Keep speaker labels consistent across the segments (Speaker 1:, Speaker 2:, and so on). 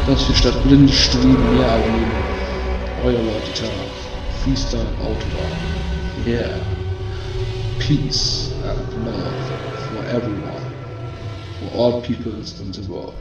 Speaker 1: dass wir statt blindes Streben mehr erleben. Euer Lord Titan, Freestyle Autobahn. Yeah. Peace and love for everyone, for all peoples in the world.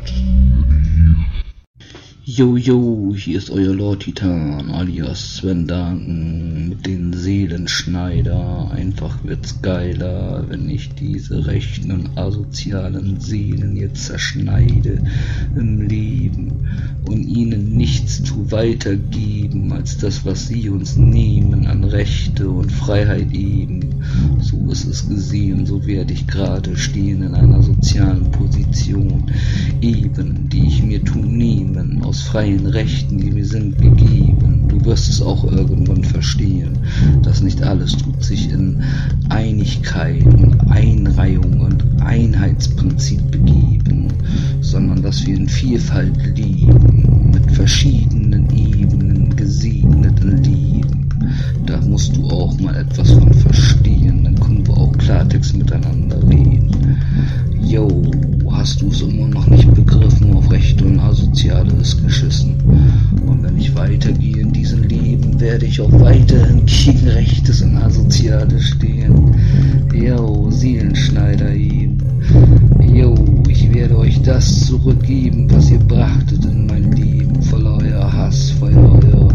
Speaker 2: Yo, hier ist euer Lord Titan, alias Sven Duncan mit den Seelenschneider. Einfach wird's geiler, wenn ich diese rechten und asozialen Seelen jetzt zerschneide im Leben und ihnen nichts zu weitergeben als das, was sie uns nehmen an Rechte und Freiheit eben. So ist es gesehen, so werde ich gerade stehen in einer sozialen Position, eben die ich mir nehmen aus freien Rechten, die mir sind gegeben. Du wirst es auch irgendwann verstehen, dass nicht alles tut sich in Einigkeit und Einreihung und Einheitsprinzip begeben, sondern dass wir in Vielfalt leben, mit verschiedenen Ebenen gesegneten Leben. Da musst du auch mal etwas von verstehen, dann können wir auch Klartext miteinander reden. Yo, hast du es immer noch nicht begriffen, auf Rechte und Asoziale ist geschissen. Und wenn ich weitergehe in diesem Leben, werde ich auch weiterhin gegen Rechtes und Asoziale stehen. Yo, Seelenschneider eben. Yo, ich werde euch das zurückgeben, was ihr brachtet in mein Leben, voller euer Hass, voller euer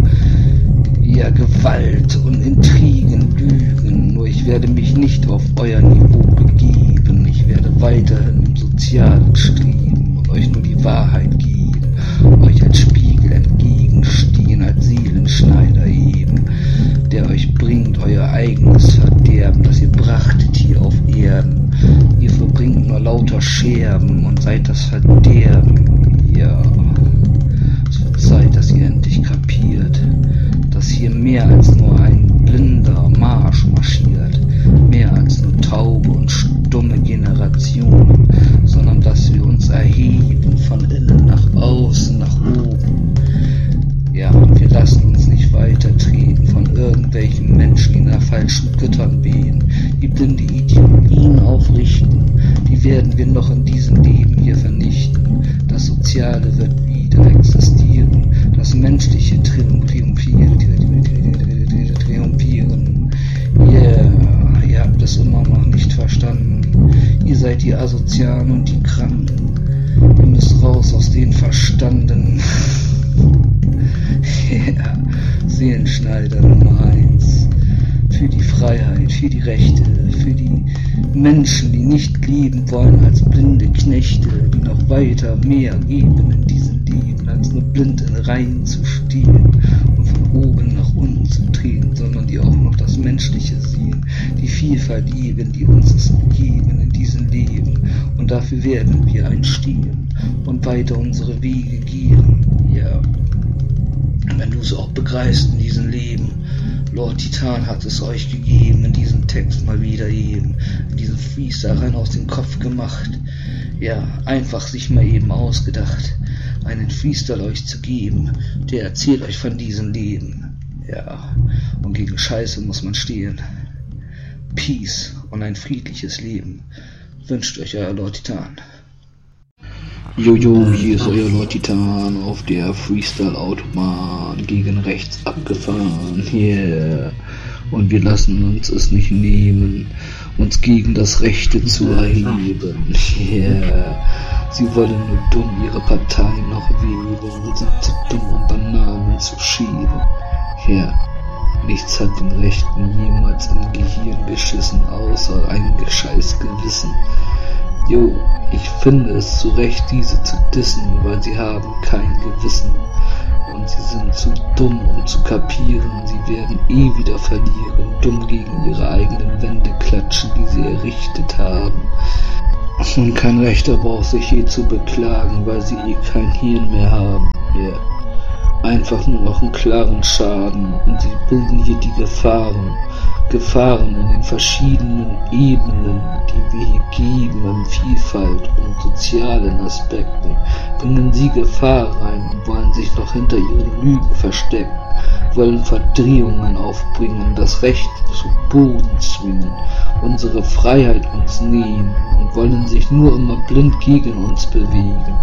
Speaker 2: Gewalt und Intrigen, Lügen. Nur ich werde mich nicht auf euer Niveau begeben. Ich werde weiterhin im Sozialen streben und euch nur die Wahrheit geben, euch als Spiegel entgegenstehen, als Seelenschneider eben, der euch bringt euer eigenes Verderben, das ihr brachtet hier auf Erden. Ihr verbringt nur lauter Scherben und seid das Verderben. Ja, es wird Zeit, dass ihr endlich kapiert, dass hier mehr als nur ein blinder Marsch marschiert, mehr als nur taube und stumme Generationen, sondern dass wir uns erheben von innen nach außen, nach oben. Ja, und wir lassen uns nicht weitertreten von irgendwelchen Menschen, die nach falschen Göttern beten, die blinde Ideologien aufrichten. Die werden wir noch in diesem Leben hier vernichten. Das Soziale wird wieder existieren, das Menschliche triumphieren. Yeah, ihr habt es immer noch nicht verstanden. Ihr seid die Asozialen und die Kranken. Ihr müsst raus aus den Verstanden. Yeah, Seelenschneider Nummer 1. Für die Freiheit, für die Rechte, für die Menschen, die nicht leben wollen als blinde Knechte, die noch weiter mehr geben in diesem Leben, als nur blind in Reihen zu stehen und von oben nach unten zu treten, sondern die auch noch das Menschliche sehen, die Vielfalt lieben, die uns ist gegeben in diesem Leben. Und dafür werden wir einstehen und weiter unsere Wege gehen. Ja, wenn du es auch begreifst in diesem Leben, Lord Titan hat es euch gegeben, in diesem Text mal wieder eben, in diesem Freestyle rein aus dem Kopf gemacht. Ja, einfach sich mal eben ausgedacht, einen Freestyle euch zu geben, der erzählt euch von diesem Leben. Ja, und gegen Scheiße muss man stehen. Peace und ein friedliches Leben wünscht euch euer Lord Titan. Jojo, hier ist euer Lord Titan auf der Freestyle-Autobahn gegen rechts abgefahren, yeah. Und wir lassen uns es nicht nehmen, uns gegen das Rechte zu erheben, yeah. Sie wollen nur dumm ihre Partei noch wählen und sind zu dumm, um Bananen zu schieben, yeah. Nichts hat den Rechten jemals im Gehirn geschissen, außer ein gescheiß Gewissen. Jo, ich finde es zu Recht, diese zu dissen, weil sie haben kein Gewissen. Und sie sind zu dumm, um zu kapieren. Sie werden eh wieder verlieren, dumm gegen ihre eigenen Wände klatschen, die sie errichtet haben. Und kein Rechter braucht sich je zu beklagen, weil sie eh kein Hirn mehr haben. Yeah. Einfach nur noch einen klaren Schaden, und sie bilden hier die Gefahren in den verschiedenen Ebenen, die wir hier geben, in Vielfalt und sozialen Aspekten, bringen sie Gefahr rein und wollen sich noch hinter ihren Lügen verstecken, wollen Verdrehungen aufbringen, das Recht zu Boden zwingen, unsere Freiheit uns nehmen und wollen sich nur immer blind gegen uns bewegen,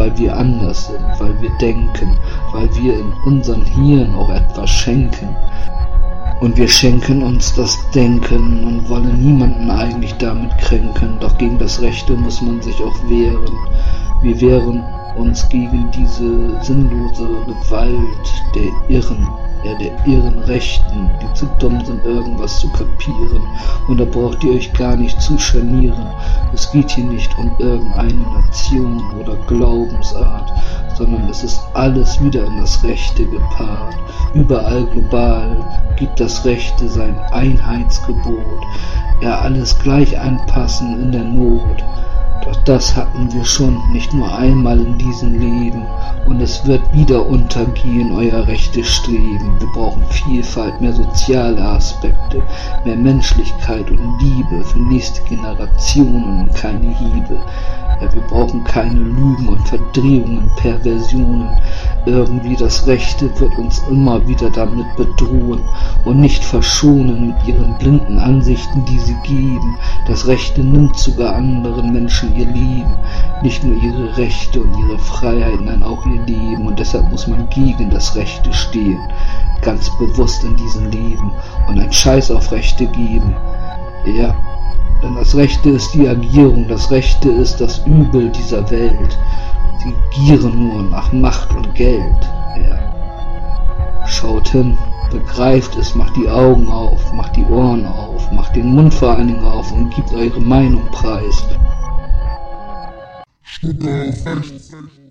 Speaker 1: weil wir anders sind, weil wir denken, weil wir in unseren Hirn auch etwas schenken. Und wir schenken uns das Denken und wollen niemanden eigentlich damit kränken, doch gegen das Rechte muss man sich auch wehren. Wir wehren uns gegen diese sinnlose Gewalt der irren Rechten, die zu dumm sind, irgendwas zu kapieren. Und da braucht ihr euch gar nicht zu scharnieren. Es geht hier nicht um irgendeine Nation oder Glaubensart, sondern es ist alles wieder in das Rechte gepaart. Überall global gibt das Rechte sein Einheitsgebot. Ja, alles gleich anpassen in der Not. Doch das hatten wir schon nicht nur einmal in diesem Leben, und es wird wieder untergehen, euer rechtes Streben. Wir brauchen Vielfalt, mehr soziale Aspekte, mehr Menschlichkeit und Liebe für nächste Generationen und keine Hiebe. Ja, wir brauchen keine Lügen und Verdrehungen, Perversionen. Irgendwie das Rechte wird uns immer wieder damit bedrohen und nicht verschonen mit ihren blinden Ansichten, die sie geben. Das Rechte nimmt sogar anderen Menschen ihr Leben, nicht nur ihre Rechte und ihre Freiheit, nein auch ihr Leben. Und deshalb muss man gegen das Rechte stehen, ganz bewusst in diesem Leben, und einen Scheiß auf Rechte geben. Ja, denn das Rechte ist die Agierung, das Rechte ist das Übel dieser Welt. Sie gieren nur nach Macht und Geld. Ja. Schaut hin, begreift es, macht die Augen auf, macht die Ohren auf, macht den Mund vor allen Dingen auf und gibt eure Meinung preis.